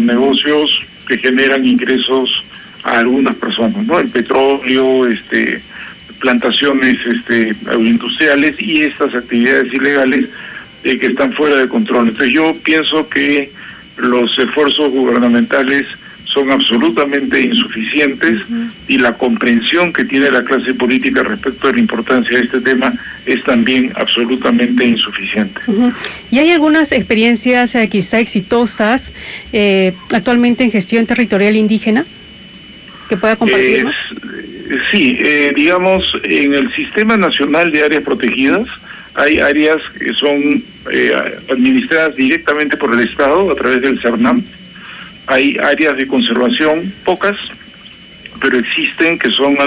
los negocios que generan ingresos a algunas personas, ¿no? El petróleo, plantaciones agroindustriales y estas actividades ilegales que están fuera de control. Entonces yo pienso que los esfuerzos gubernamentales son absolutamente insuficientes y la comprensión que tiene la clase política respecto de la importancia de este tema es también absolutamente insuficiente. ¿Y hay algunas experiencias quizá exitosas actualmente en gestión territorial indígena que pueda compartirnos? Sí, digamos, en el Sistema Nacional de Áreas Protegidas hay áreas que son administradas directamente por el Estado a través del CERNAM. Hay áreas de conservación, pocas, pero existen, que son